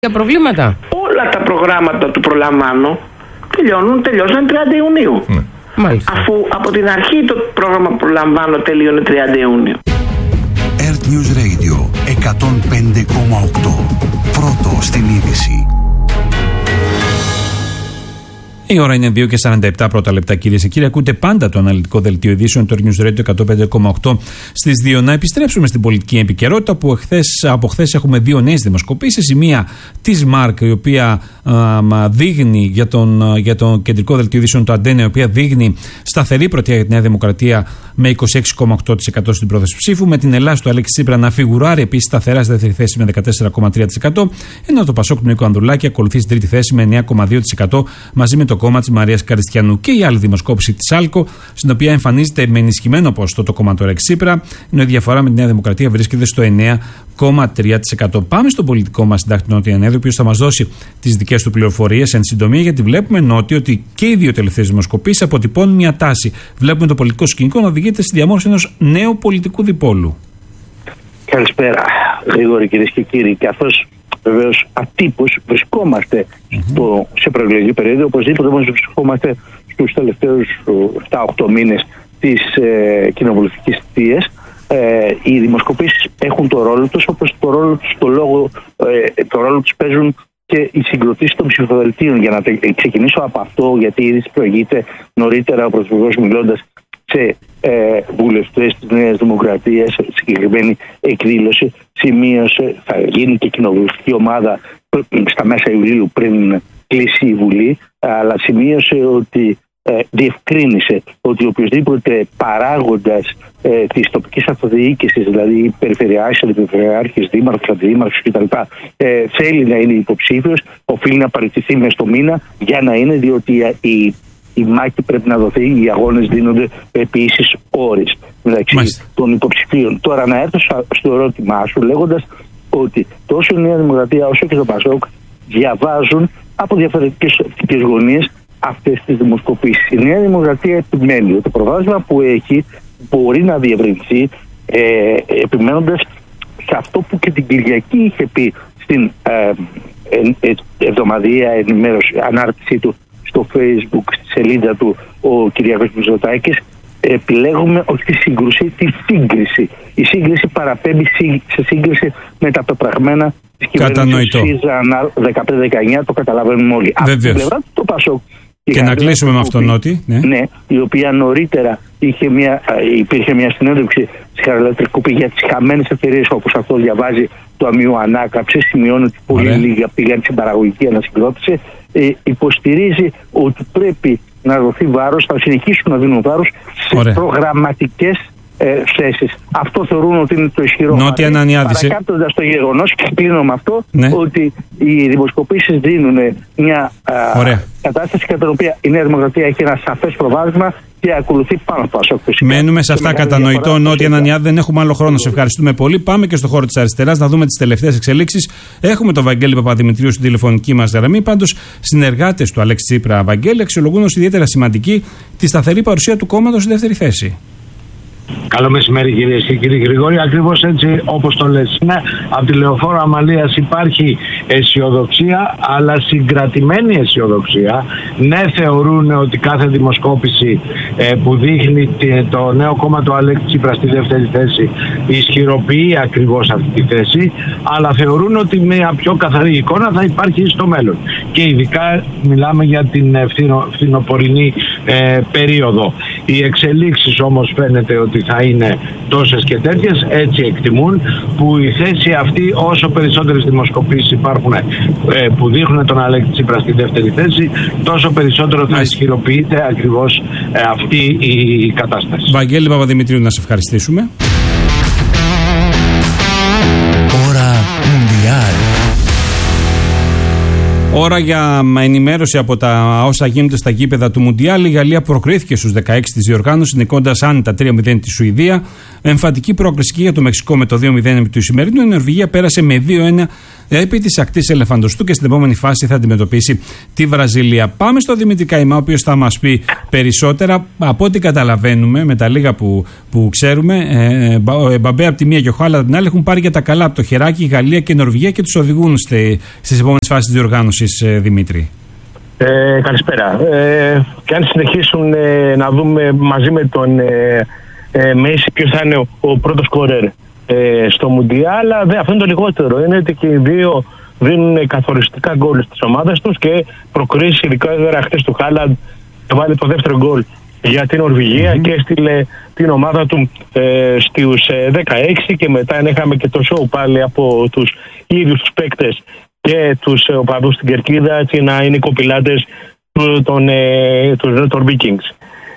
Για προβλήματα. Όλα τα προγράμματα του Προλαμβάνω τελειώσαν 30 Ιουνίου. Μάλιστα. Αφού από την αρχή το πρόγραμμα Προλαμβάνω τελείωνε 30 Ιουνίου. Earth News Radio 105,8. Πρώτο στην είδηση. Η ώρα είναι 2 και 47 πρώτα λεπτά, κυρίες και κύριοι. Ακούτε πάντα το αναλυτικό δελτίο ειδήσεων του Earth News Radio 105,8 στις 2. Να επιστρέψουμε στην πολιτική επικαιρότητα, που από χθες έχουμε δύο νέες δημοσκοπήσεις. Η μία της ΜΑΡΚ, η οποία δείχνει για το κεντρικό δελτίο ειδήσεων του Αντένα, η οποία δείχνει σταθερή πρωτιά για τη Νέα Δημοκρατία με 26,8% στην πρόθεση ψήφου. Με την Ελλάδα του Αλέξη Τσίπρα να φιγουράρει επίσης σταθερά στη δεύτερη θέση με 14,3%. Ενώ το Πασόκ του Νίκου Ανδρουλάκη ακολουθεί στην τρίτη θέση με 9,2% μαζί με το κόμμα της Μαρίας Καριστιανού. Και η άλλη δημοσκόπηση της ΑΛΚΟ, στην οποία εμφανίζεται με ενισχυμένο ποσοστό το κόμμα του Αλέξη Τσίπρα, ενώ η διαφορά με τη Νέα Δημοκρατία βρίσκεται στο 9,3%. Πάμε στον πολιτικό μας συντάκτη Νότι Ανέδη, ο οποίος θα μας δώσει τις δικές του πληροφορίες εν συντομία, γιατί βλέπουμε, Νότι, ότι και οι δύο τελευταίες δημοσκοπήσεις αποτυπώνουν μια τάση. Βλέπουμε το πολιτικό σκηνικό να οδηγείται στη διαμόρφωση ενός νέου πολιτικού διπόλου. Καλησπέρα, Γρηγόρη, κυρίες και κύριοι. Καθώς βεβαίως ατύπως βρισκόμαστε σε προεκλογική περίοδο, οπωσδήποτε όμως βρισκόμαστε στους τελευταίους 7-8 μήνες της κοινοβουλευτικής θητείας. Οι δημοσκοπήσεις έχουν το ρόλο τους, όπως το ρόλο τους παίζουν και οι συγκροτήσεις των ψηφοδελτίων. Για να ξεκινήσω από αυτό, γιατί ήδη προηγείται νωρίτερα ο Πρωθυπουργός, μιλώντας σε βουλευτές της Νέας Δημοκρατίας, συγκεκριμένη εκδήλωση, σημείωσε, θα γίνει και κοινοβουλευτική ομάδα στα μέσα Ιουλίου πριν κλείσει η Βουλή, αλλά σημείωσε ότι διευκρίνησε ότι οποιοδήποτε παράγοντας της τοπικής αυτοδιοίκησης, δηλαδή περιφερειάρχης, αντιπεριφερειάρχης, δήμαρχος, αντιδήμαρχος κτλ., θέλει να είναι υποψήφιος, οφείλει να παραιτηθεί μες στο μήνα για να είναι, διότι η μάχη πρέπει να δοθεί, οι αγώνες δίνονται επί ίσης όρης μεταξύ των υποψηφίων. Τώρα να έρθω στο ερώτημά σου, λέγοντας ότι τόσο η Νέα Δημοκρατία όσο και το Πασόκ διαβάζουν από διαφορετικές γωνίες αυτές τις δημοσκοπήσεις. Η Νέα Δημοκρατία επιμένει ότι το προβάδισμα που έχει μπορεί να διευρυνθεί, επιμένοντας σε αυτό που και την Κυριακή είχε πει στην εβδομαδιαία ενημέρωση, ανάρτησή του στο Facebook, στη σελίδα του, ο Κυριάκος Μητσοτάκης. Επιλέγουμε όχι τη σύγκρουση, τη σύγκριση. Η σύγκριση παραπέμπει σε σύγκριση με τα πεπραγμένα της κυβέρνησης ΣΥΡΙΖΑ 15-19, το καταλαβαίνουμε όλοι. Από την πλευρά του το Πασόκ. Και να κλείσουμε με αυτόν, Νότι. Ναι, η οποία νωρίτερα υπήρχε μια συνέντευξη στη Χαραλάμπη Κούπη για τις χαμένες ευκαιρίες, όπως αυτό διαβάζει το Αμείο Ανάκαμψης. Σημειώνει ότι πολύ λίγα πήγαν στην παραγωγική ανασυγκρότηση. Υποστηρίζει ότι πρέπει να δοθεί βάρος, θα συνεχίσουν να δίνουν βάρος σε προγραμματικές θέσεις. Αυτό θεωρούν ότι είναι το ισχυρό μάτι, παρακάπτοντας το γεγονός, και κλείνω με αυτό, ότι οι δημοσκοπήσεις δίνουν μια κατάσταση κατά την οποία η Νέα Δημοκρατία έχει ένα σαφές προβάδισμα και ακολουθεί πάνω από αυτό. Μένουμε σε αυτά κατανοητό, Νότι Ανανιάδη. Δεν έχουμε άλλο χρόνο. Σε ευχαριστούμε πολύ. Πάμε και στο χώρο της αριστεράς να δούμε τις τελευταίες εξελίξεις. Έχουμε τον Βαγγέλη Παπαδημητρίου στην τηλεφωνική μας γραμμή. Πάντως, συνεργάτες του Αλέξη Τσίπρα, Βαγγέλη, αξιολογούν ως ιδιαίτερα σημαντική τη σταθερή παρουσία του κόμματος στη δεύτερη θέση. Καλό μεσημέρι, κυρίες και κύριοι. Γρηγόρη, ακριβώς έτσι όπως το λες. Ναι, από τη Λεωφόρο Αμαλίας υπάρχει αισιοδοξία, αλλά συγκρατημένη αισιοδοξία. Ναι, θεωρούν ότι κάθε δημοσκόπηση που δείχνει το νέο κόμμα του Αλέξη Τσίπρα στη δεύτερη θέση ισχυροποιεί ακριβώς αυτή τη θέση, αλλά θεωρούν ότι μια πιο καθαρή εικόνα θα υπάρχει στο μέλλον. Και ειδικά μιλάμε για την φθινοπορεινή περίοδο. Οι εξελίξεις όμως φαίνεται ότι θα είναι τόσες και τέτοιες, έτσι εκτιμούν, που η θέση αυτή, όσο περισσότερες δημοσκοπήσεις υπάρχουν που δείχνουν τον Αλέξη Τσίπρα στη δεύτερη θέση, τόσο περισσότερο θα ισχυροποιείται ακριβώς αυτή η κατάσταση. Βαγγέλη Παπαδημητρίου, να σε ευχαριστήσουμε. Ώρα Μουντιάλ. Ώρα για ενημέρωση από τα όσα γίνονται στα γήπεδα του Μουντιάλ. Η Γαλλία προκρίθηκε στους 16 της διοργάνωσης, νικώντας άνετα 3-0 τη Σουηδία. Εμφαντική πρόκριση και για το Μεξικό με το 2-0 του Ισημερινού. Η Νορβηγία πέρασε με 2-1 επί της ακτής Ελεφαντοστού και στην επόμενη φάση θα αντιμετωπίσει τη Βραζιλία. Πάμε στο Δημήτρη Καϊμά, ο οποίος θα μας πει περισσότερα. Από ό,τι καταλαβαίνουμε, με τα λίγα που ξέρουμε, ο Εμπαπέ από τη μία και ο Χάλαντ από την άλλη έχουν πάρει για τα καλά από το χεράκι η Γαλλία και η Νορβηγία και τους οδηγούν στις επόμενες φάσεις της διοργάνωσης, Δημήτρη. Καλησπέρα. Και αν συνεχίσουν να δούμε μαζί με τον Μέση ποιος θα είναι ο πρώτος σκορέρ στο Μουντιάλ, αυτό είναι το λιγότερο. Είναι ότι και οι δύο δίνουν καθοριστικά γκολ στις ομάδες τους και προκρίσεις, ειδικά χτες του Χάλαντ, βάλει το δεύτερο γκολ για την Νορβηγία και έστειλε την ομάδα του στους 16 και μετά είχαμε και το σοου πάλι από τους ίδιους τους παίκτες και τους οπαδούς στην κερκίδα, έτσι να είναι οι κοπηλάτες των Vikings.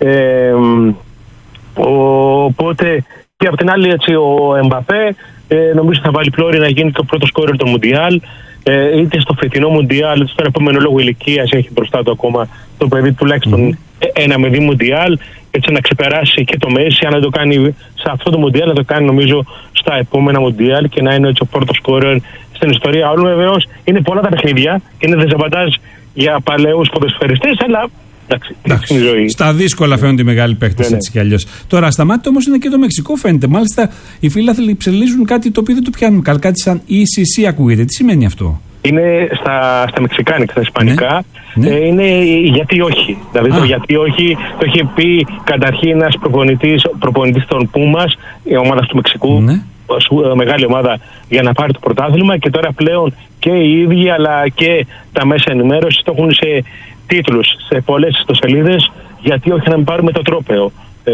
Οπότε και από την άλλη, έτσι, ο Εμπαπέ νομίζω θα βάλει πλώρη να γίνει το πρώτο σκόρερ του Μουντιάλ, είτε στο φετινό Μουντιάλ, είτε στον επόμενο λόγο ηλικίας, έχει μπροστά του ακόμα το παιδί τουλάχιστον 1 με 2 Μουντιάλ, έτσι να ξεπεράσει και το Μέση. Αν δεν το κάνει σε αυτό το Μουντιάλ, θα το κάνει νομίζω στα επόμενα Μουντιάλ και να είναι έτσι ο πρώτος σκόρερ στην ιστορία όλων. Βεβαίως είναι πολλά τα παιχνίδια, είναι δεζαβαντάζ για παλαιούς ποδοσφαιριστές, αλλά εντάξει, είναι η ζωή. Στα δύσκολα φαίνονται οι μεγάλοι παίκτες, έτσι κι αλλιώς. Τώρα, στα μάτια όμως είναι και το Μεξικό, φαίνεται. Μάλιστα, οι φίλαθλοι ψελίζουν κάτι το οποίο δεν το πιάνουν. Κάτι σαν ECC ακούγεται. Τι σημαίνει αυτό? Είναι στα μεξικάνικα, στα ισπανικά. Ναι. Είναι γιατί όχι. Δηλαδή το γιατί όχι το είχε πει καταρχήν ένας προπονητής των Πούμας, η ομάδα του Μεξικού. Ναι. Μεγάλη ομάδα για να πάρει το πρωτάθλημα, και τώρα πλέον και οι ίδιοι αλλά και τα μέσα ενημέρωσης το έχουν σε τίτλους, σε πολλές ιστοσελίδες, γιατί όχι να μην πάρουμε το τρόπαιο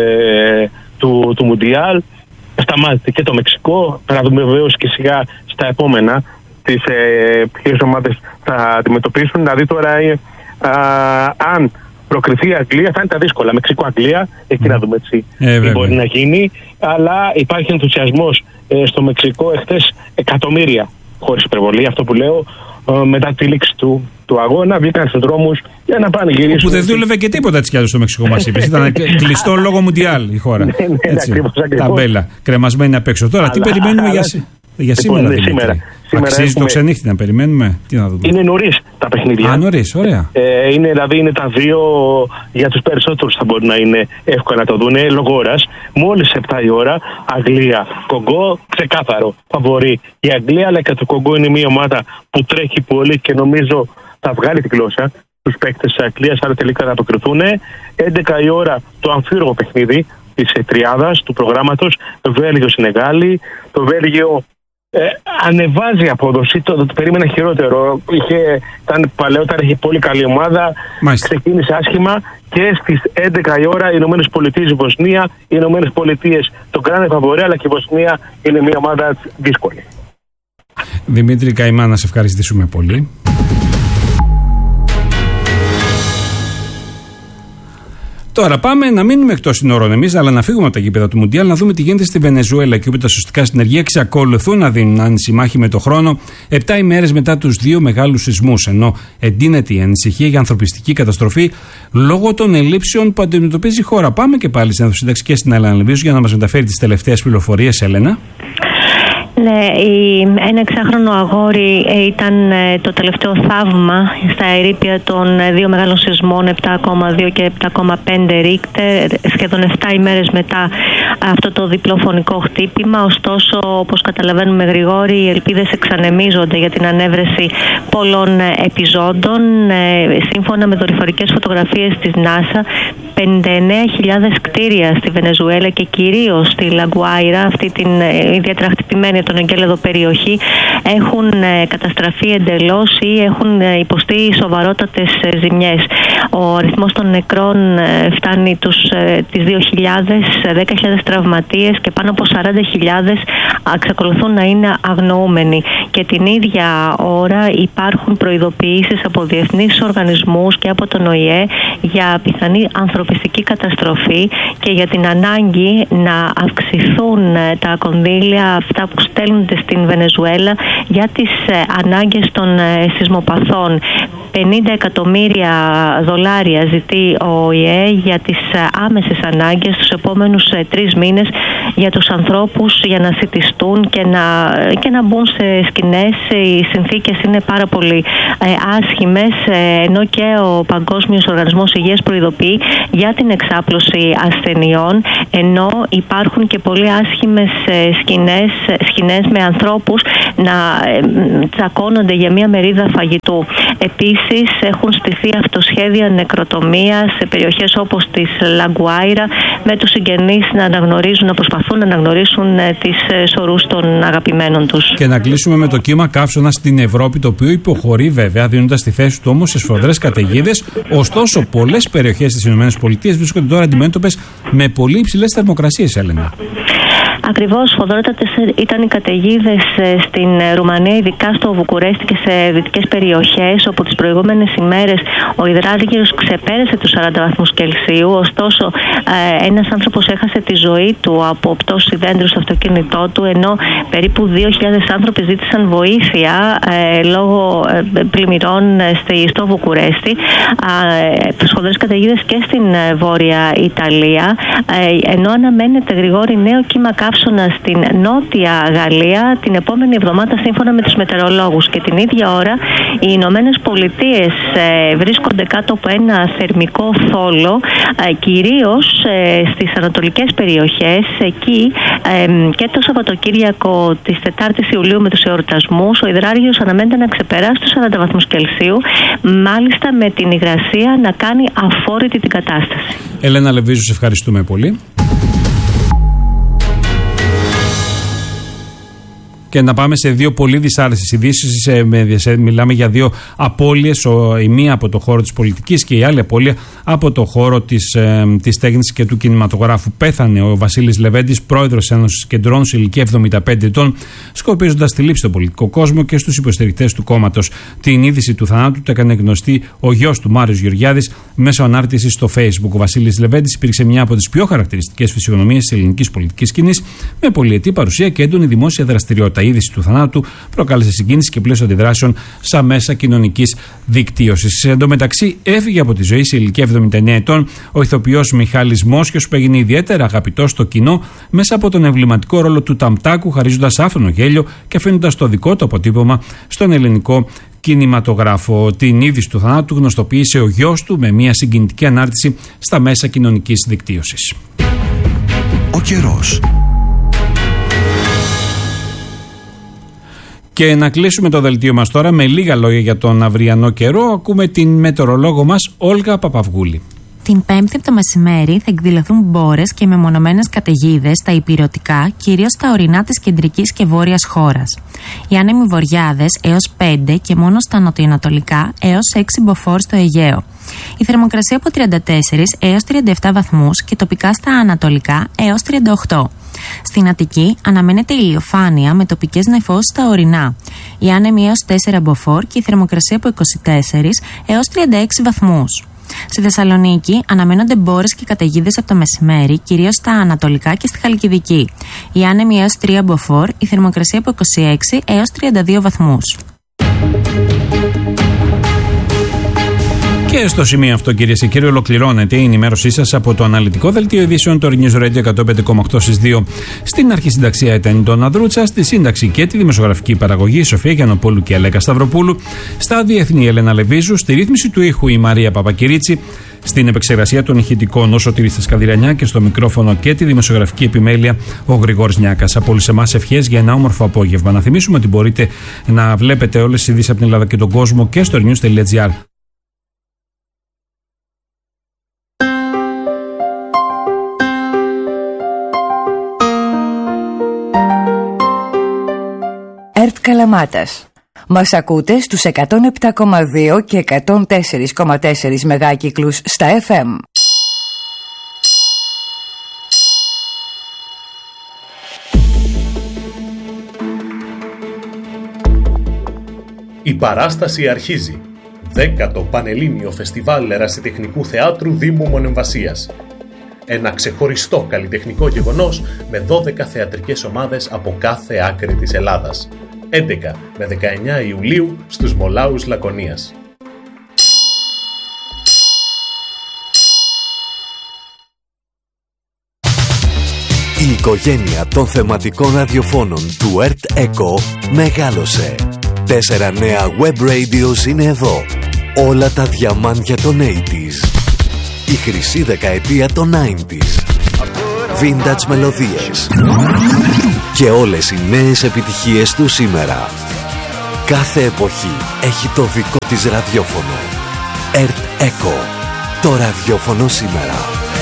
του Μουντιάλ. Σταμάτησε και το Μεξικό, θα δούμε βεβαίως και σιγά στα επόμενα ποιες ομάδες θα αντιμετωπίσουν. Δηλαδή τώρα αν προκριθεί η Αγγλία θα είναι τα δύσκολα. Μεξικό-Αγγλία, εκεί να δούμε έτσι τι μπορεί να γίνει. Αλλά υπάρχει ενθουσιασμός στο Μεξικό. Εχθές εκατομμύρια, χωρίς υπερβολή, αυτό που λέω, μετά τη λήξη του αγώνα βγήκαν στους δρόμους για να πάνε γυρίσουν. Που δεν δούλευε και τίποτα έτσι κι άλλο στο Μεξικό, μας είπες. Ήταν κλειστό λόγω Μουντιάλ η χώρα. Ακριβώς. Ταμπέλα, κρεμασμένη απ' έξω. Τώρα, τι περιμένουμε για σήμερα? Αξίζει το ξενύχτη να περιμένουμε? Τι να δούμε? Είναι νωρίς τα παιχνίδια. Νωρίς, ωραία. Είναι τα δύο, για τους περισσότερους θα μπορεί να είναι εύκολα να το δούνε λόγω ώρας. Μόλις 7 η ώρα, Αγγλία, Κογκό, ξεκάθαρο φαβορεί η Αγγλία, αλλά και το Κογκό είναι μια ομάδα που τρέχει πολύ και νομίζω θα βγάλει την γλώσσα τους παίκτες της Αγγλίας, αλλά τελικά θα αποκριθούν. 11 η ώρα το αμφίρογο παιχνίδι της τριάδας του προγράμματος, Βέλγιο-Σενεγάλη. Το Βέλγιο ανεβάζει απόδοση, το περίμενα χειρότερο. Ήταν παλαιότερα, είχε πολύ καλή ομάδα. Μάλιστα. Ξεκίνησε άσχημα και στις 11 η ώρα οι Ηνωμένες Πολιτείες, η Βοσνία. Οι Ηνωμένες Πολιτείες τον κάνανε φαβορί, αλλά και η Βοσνία είναι μια ομάδα δύσκολη. Δημήτρη Καϊμά, να σε ευχαριστήσουμε πολύ. Τώρα πάμε να μείνουμε εκτός συνόρων εμείς, αλλά να φύγουμε από τα γήπεδα του Μουντιάλ, να δούμε τι γίνεται στη Βενεζουέλα, εκεί όπου τα σωστικά συνεργεία εξακολουθούν να δίνουν άνηση μάχη με το χρόνο, 7 ημέρες μετά τους 2 μεγάλους σεισμούς. Ενώ εντείνεται η ανησυχία για ανθρωπιστική καταστροφή λόγω των ελλείψεων που αντιμετωπίζει η χώρα. Πάμε και πάλι στην Αθωσύνταξη και στην Έλενα Λεβίζου για να μας μεταφέρει τις τελευταίες πληροφορίες, Έλενα. Ναι, ένα 6χρονο αγόρι ήταν το τελευταίο θαύμα στα ερείπια των 2 μεγάλων σεισμών 7,2 και 7,5 Ρίκτερ, σχεδόν 7 ημέρες μετά αυτό το διπλό φωνικό χτύπημα. Ωστόσο, όπως καταλαβαίνουμε, Γρηγόρη, οι ελπίδες εξανεμίζονται για την ανέβρεση πολλών επιζώντων. Σύμφωνα με δορυφορικές φωτογραφίες της NASA, 59.000 κτίρια στη Βενεζουέλα και κυρίως στη Λαγκουάιρα, αυτή την ιδιαίτερα χτυπημένη από τον εγκέλεδο περιοχή, έχουν καταστραφεί εντελώς ή έχουν υποστεί σοβαρότατες ζημιές. Ο αριθμός των νεκρών φτάνει τις 2.000, 10.000 τραυματίες και πάνω από 40.000 εξακολουθούν να είναι αγνοούμενοι. Και την ίδια ώρα υπάρχουν προειδοποιήσεις από διεθνείς οργανισμούς και από τον ΟΗΕ για πιθανή ανθρωπιστική καταστροφή και για την ανάγκη να αυξηθούν τα κονδύλια αυτά που στέλνονται στην Βενεζουέλα για τις ανάγκες των σεισμοπαθών. 50 εκατομμύρια δολάρια ζητεί ο ΟΗΕ για τις άμεσες ανάγκες τους επόμενους 3 μήνες για τους ανθρώπους για να σιτιστούν και να μπουν σε σκηνές. Οι συνθήκες είναι πάρα πολύ άσχημες, ενώ και ο Παγκόσμιος Οργανισμός Υγείας προειδοποιεί για την εξάπλωση ασθενειών, ενώ υπάρχουν και πολύ άσχημες σκηνές με ανθρώπους να τσακώνονται για μια μερίδα φαγητού. Επίσης έχουν στηθεί αυτοσχέδια νεκροτομία σε περιοχές όπως της Λαγκουάιρα, με τους συγγενείς να προσπαθούν να αναγνωρίσουν τις σωρούς των αγαπημένων τους. Και να κλείσουμε με το κύμα καύσωνα στην Ευρώπη, το οποίο υποχωρεί βέβαια, δίνοντας τη θέση του όμως σε σφοδρές καταιγίδες. Ωστόσο, πολλές περιοχές της ΗΠΑ βρίσκονται τώρα αντιμέτωπες με πολύ υψηλές θερμοκρασίες, Έλενα. Ακριβώς, σφοδρότατες ήταν οι καταιγίδες στην Ρουμανία, ειδικά στο Βουκουρέστι και σε δυτικές περιοχές, όπου τις προηγούμενες ημέρες ο υδράργυρος ξεπέρασε τους 40 βαθμούς Κελσίου. Ωστόσο, ένας άνθρωπος έχασε τη ζωή του από πτώση δέντρου στο αυτοκίνητό του, ενώ περίπου 2.000 άνθρωποι ζήτησαν βοήθεια λόγω πλημμυρών στο Βουκουρέστι. Σφοδρές καταιγίδες και στην Βόρεια Ιταλία, ενώ αναμένεται γρηγόρη νέο κύμα καύσωνα στην Νότια Γαλλία την επόμενη εβδομάδα, σύμφωνα με τους μετεωρολόγους. Και την ίδια ώρα οι Ηνωμένες Πολιτείες βρίσκονται κάτω από ένα θερμικό θόλο, κυρίως στις ανατολικές περιοχές. Εκεί και το Σαββατοκύριακο της 4ης Ιουλίου με τους εορτασμούς, ο υδράργυρος αναμένεται να ξεπεράσει τους 40 βαθμούς Κελσίου, μάλιστα με την υγρασία να κάνει αφόρητη την κατάσταση. Ελένα Λεβίζου, σε ευχαριστούμε πολύ. Και να πάμε σε δύο πολύ δυσάρεστες ειδήσεις. Μιλάμε για δύο απώλειες. Η μία από το χώρο της πολιτικής και η άλλη απώλεια από το χώρο της τέχνης και του κινηματογράφου. Πέθανε ο Βασίλης Λεβέντης, πρόεδρος Ένωσης Κεντρών, σε ηλικία 75 ετών, σκοπίζοντας τη λήψη στον πολιτικό κόσμο και στους υποστηρικτές του κόμματος. Την είδηση του θανάτου του έκανε γνωστή ο γιος του, Μάριος Γεωργιάδης, μέσω ανάρτησης στο Facebook. Ο Βασίλης Λεβέντης υπήρξε μια από τις πιο χαρακτηριστικές φυσιογνωμίες της ελληνικής πολιτικής σκηνής, με πολυετή παρουσία και έντονη δημόσια δραστηριότητα. Η είδηση του θανάτου προκάλεσε συγκίνηση και πλαίσιο αντιδράσεων στα μέσα κοινωνικής δικτύωσης. Εν τω μεταξύ, έφυγε από τη ζωή σε ηλικία 79 ετών ο ηθοποιός Μιχάλης Μόσχιος, που έγινε ιδιαίτερα αγαπητός στο κοινό μέσα από τον εμβληματικό ρόλο του Ταμτάκου, χαρίζοντας άφρονο γέλιο και αφήνοντας το δικό του αποτύπωμα στον ελληνικό κινηματογράφο. Την είδηση του θανάτου γνωστοποίησε ο γιος του με μια συγκινητική ανάρτηση στα μέσα κοινωνικής δικτύωσης. Ο καιρός. Και να κλείσουμε το δελτίο μας τώρα με λίγα λόγια για τον αυριανό καιρό. Ακούμε την μετεωρολόγο μας Όλγα Παπαυγούλη. Την Πέμπτη από το μεσημέρι θα εκδηλωθούν μπόρες και μεμονωμένες καταιγίδες στα ηπειρωτικά, κυρίως στα ορεινά της κεντρικής και βόρειας χώρας. Οι άνεμοι βορειάδες έως 5 και μόνο στα νοτιοανατολικά έως 6 μποφόρ στο Αιγαίο. Η θερμοκρασία από 34 έως 37 βαθμούς και τοπικά στα ανατολικά έως 38. Στην Αττική αναμένεται ηλιοφάνεια με τοπικές νεφώσεις στα ορεινά. Οι άνεμοι έως 4 μποφόρ και η θερμοκρασία από 24 έως 36 βαθμούς. Στη Θεσσαλονίκη αναμένονται μπόρες και καταιγίδες από το μεσημέρι, κυρίως στα ανατολικά και στη Χαλκιδική. Οι άνεμοι έως 3 μποφόρ, η θερμοκρασία από 26 έως 32 βαθμούς. Και στο σημείο αυτό, κυρίες και κύριοι, ολοκληρώνεται η ενημέρωσή σας από το αναλυτικό δελτίο ειδήσεων του News Radio 105,8 στις 2. Στην αρχισυνταξία ήταν η Ντόνα Δρούτσα, στη σύνταξη και τη δημοσιογραφική παραγωγή η Σοφία Γιαννοπούλου και η Αλέκα Σταυροπούλου, στα διεθνή Ελένα Λεβίζου, στη ρύθμιση του ήχου η Μαρία Παπακυρίτσι, στην επεξεργασία των ηχητικών ο Σωτήρης Τασκαδηρανιά και στο μικρόφωνο και τη δημοσιογραφική επιμέλεια ο Γρηγόρης Νιάκας. Από όλους εμάς ευχές για ένα όμορφο απόγευμα. Να θυμίσουμε ότι μπορείτε να βλέπετε όλες τις ειδήσεις από την Ελλάδα και τον κόσμο και στο news.gr. ΕΡΤ Καλαμάτας. Μας ακούτε στους 107,2 και 104,4 μεγάκυκλους στα FM. Η παράσταση αρχίζει. 10ο Πανελλήνιο Φεστιβάλ Ερασιτεχνικού Θεάτρου Δήμου Μονεμβασίας. Ένα ξεχωριστό καλλιτεχνικό γεγονός με 12 θεατρικές ομάδες από κάθε άκρη της Ελλάδας. 11 με 19 Ιουλίου στους Μολάους Λακωνίας. Η οικογένεια των θεματικών ραδιοφώνων του Earth Echo μεγάλωσε. 4 νέα web radios είναι εδώ. Όλα τα διαμάντια των 80s. Η χρυσή δεκαετία των 90s. Vintage μελωδίες. Και όλες οι νέες επιτυχίες του σήμερα. Κάθε εποχή έχει το δικό της ραδιόφωνο. Earth Echo. Το ραδιόφωνο σήμερα.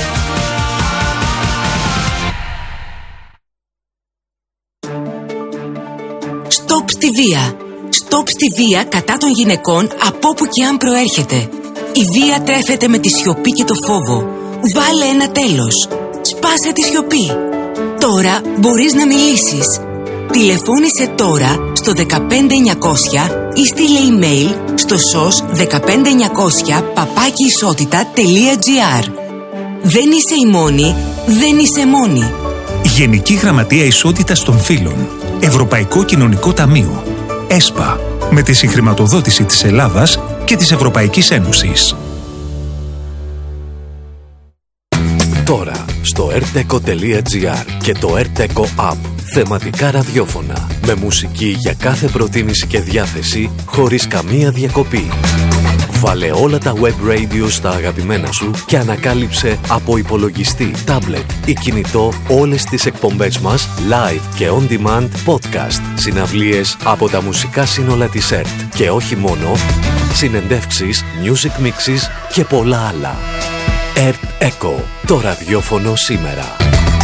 Stop στη βία. Stop στη βία κατά των γυναικών από όπου και αν προέρχεται. Η βία τρέφεται με τη σιωπή και το φόβο. Βάλε ένα τέλος. Σπάσε τη σιωπή. Τώρα μπορείς να μιλήσεις. Τηλεφώνησε τώρα στο 15900 ή στείλε email στο sos15900@isotita.gr. Δεν είσαι η μόνη, δεν είσαι μόνη. Γενική Γραμματεία Ισότητας των Φύλων. Ευρωπαϊκό Κοινωνικό Ταμείο. ΕΣΠΑ. Με τη συγχρηματοδότηση της Ελλάδας και της Ευρωπαϊκής Ένωσης. Τώρα στο rteco.gr και το rteco app. Θεματικά ραδιόφωνα. Με μουσική για κάθε προτίμηση και διάθεση, χωρίς καμία διακοπή. Βάλε όλα τα web radio στα αγαπημένα σου και ανακάλυψε από υπολογιστή, τάμπλετ ή κινητό όλες τις εκπομπές μας live και on demand podcast, συναυλίες από τα μουσικά σύνολα της ΕΡΤ και όχι μόνο, συνεντεύξεις, music mixes και πολλά άλλα. ΕΡΤ Echo, το ραδιόφωνο σήμερα.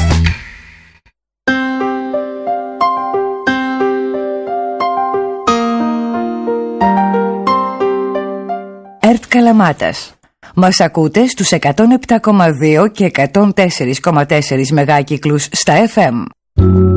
ΕΡΤ Καλαμάτας. Μας ακούτε στους 107,2 και 104,4 μεγάκυκλους στα FM.